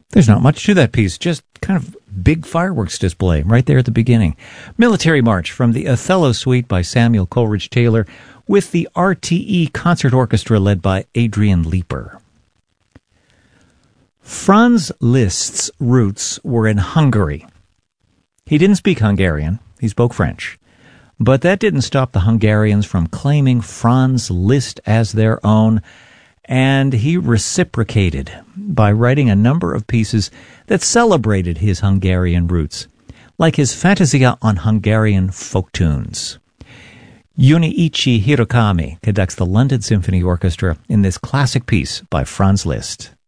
There's not much to that piece, just kind of big fireworks display right there at the beginning. Military March from the Othello Suite by Samuel Coleridge Taylor with the RTE Concert Orchestra led by Adrian Leeper. Franz Liszt's roots were in Hungary. He didn't speak Hungarian, he spoke French. But that didn't stop the Hungarians from claiming Franz Liszt as their own, and he reciprocated by writing a number of pieces that celebrated his Hungarian roots, like his Fantasia on Hungarian folk tunes. Junichi Hirokami conducts the London Symphony Orchestra in this classic piece by Franz Liszt.